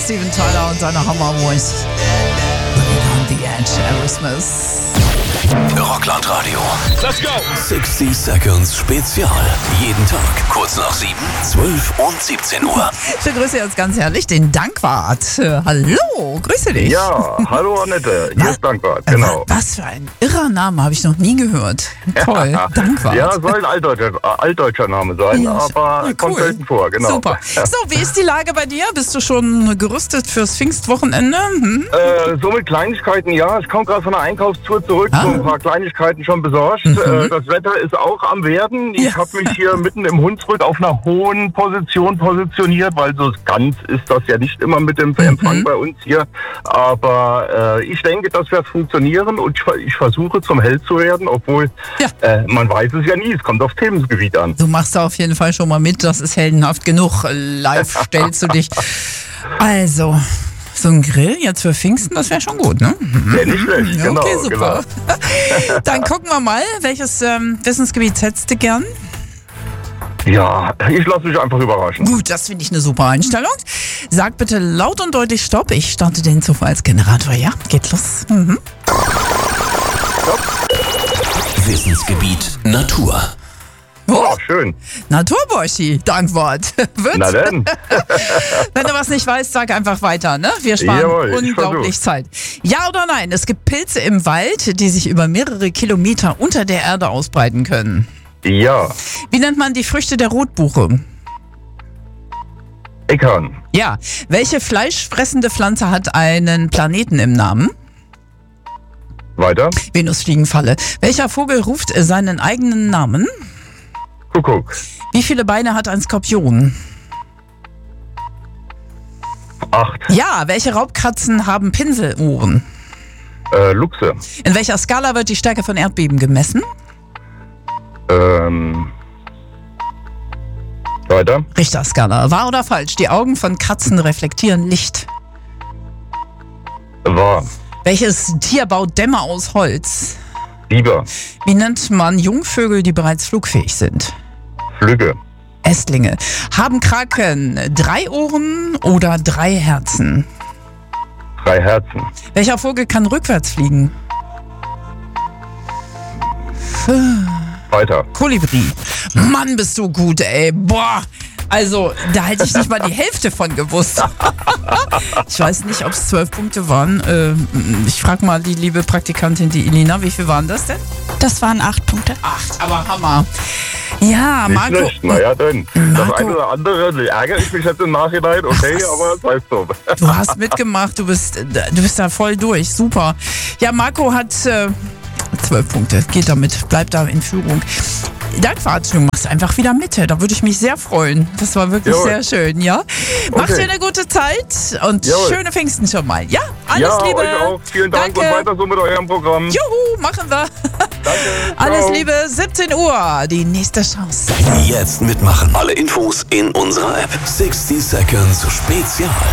Steven Tyler und seine Hammer-Voice. Living on the Edge, Aerosmith. Rockland Radio. Let's go! 60 Seconds Spezial. Jeden Tag kurz nach 7, 12 und 17 Uhr. Ich begrüße jetzt ganz herzlich den Dankwart. Hallo, grüße dich. Ja, hallo Annette, hier ist Dankwart, genau. Was für ein irrer Name, habe ich noch nie gehört. Toll, Dankwart. Ja, soll ein altdeutscher Name sein, Ja, aber kommt selten vor, genau. Super. So, wie ist die Lage bei dir? Bist du schon gerüstet fürs Pfingstwochenende? So mit Kleinigkeiten, ja. Ich komme gerade von einer Einkaufstour zurück, so ein paar Kleinigkeiten schon besorgt. Das Wetter ist auch am Werden. Ich habe mich hier mitten im Hunsrück auf einer hohen Position positioniert, weil so ganz ist das ja nicht immer mit dem Empfang bei uns hier. Aber ich denke, das wird funktionieren und ich versuche zum Held zu werden, obwohl man weiß es ja nie. Es kommt aufs Themengebiet an. Du machst da auf jeden Fall schon mal mit, das ist heldenhaft genug. Live stellst du dich. Also, so ein Grill jetzt für Pfingsten, das wäre schon gut, ne? Ja, nicht schlecht, genau. Okay, super. Genau. Dann gucken wir mal, welches Wissensgebiet hättest du gern? Ja, ich lasse mich einfach überraschen. Gut, das finde ich eine super Einstellung. Sag bitte laut und deutlich Stopp. Ich starte den Zufallsgenerator. Ja, geht los. Wissensgebiet Natur. Oh, schön. Naturborschi, Dankwart. Na denn. Wenn du was nicht weißt, sag einfach weiter, ne? Wir sparen Jawohl, ich unglaublich Zeit. Ja oder nein? Es gibt Pilze im Wald, die sich über mehrere Kilometer unter der Erde ausbreiten können. Ja, Wie nennt man die Früchte der Rotbuche? Eckern. Ja. Welche fleischfressende Pflanze hat einen Planeten im Namen? Weiter. Venusfliegenfalle. Welcher Vogel ruft seinen eigenen Namen? Kuckuck. Wie viele Beine hat ein Skorpion? 8. Ja. Welche Raubkatzen haben Pinselohren? Luchse. In welcher Skala wird die Stärke von Erdbeben gemessen? Weiter. Richterskala. Wahr oder falsch? Die Augen von Katzen reflektieren Licht. Wahr. Welches Tier baut Dämme aus Holz? Biber. Wie nennt man Jungvögel, die bereits flugfähig sind? Flügge. Ästlinge. Haben Kraken 3 Ohren oder 3 Herzen? 3 Herzen. Welcher Vogel kann rückwärts fliegen? Weiter. Kolibri. Mann, bist du gut, ey. Boah. Also, da hätte ich nicht mal die Hälfte von gewusst. Ich weiß nicht, ob es 12 Punkte waren. Ich frage mal die liebe Praktikantin, die Elina, wie viel waren das denn? Das waren 8 Punkte. 8, aber Hammer. Ja, Nicht Marco. schlecht. Naja, denn. Das Marco. eine oder andere ärgere ich mich jetzt im Nachhinein. Okay, aber es heißt so. Du hast mitgemacht, du bist da voll durch. Super. Ja, Marco hat 12 Punkte. Geht damit, bleibt da in Führung. Dankwart, du machst einfach wieder mit. Da würde ich mich sehr freuen. Das war wirklich sehr schön, ja? Mach dir eine gute Zeit und schöne Pfingsten schon mal. Ja, alles Liebe. Euch auch. Vielen Dank Danke. und weiter so mit eurem Programm. Juhu, machen wir. Danke. Alles Ciao. Liebe, 17 Uhr, die nächste Chance. Jetzt mitmachen. Alle Infos in unserer App. 60 Seconds Spezial.